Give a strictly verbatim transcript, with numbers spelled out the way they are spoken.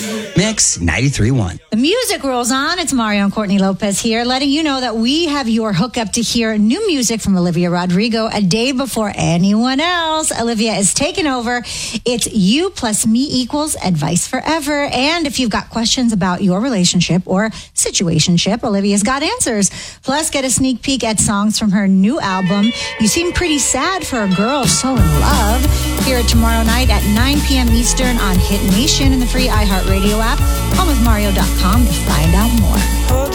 Mix ninety-three point one. The music rolls on. It's Mario and Courtney Lopez here, letting you know that we have your hookup to hear new music from Olivia Rodrigo a day before anyone else. Olivia is taking over. It's you plus me equals advice forever. And if you've got questions about your relationship or situationship, Olivia's got answers. Plus, get a sneak peek at songs from her new album. You seem pretty sad for a girl so in love. Hear it tomorrow night at nine p.m. Eastern on Hit Nation and the free iHeartRadio app. Home with Mario dot com to find out more.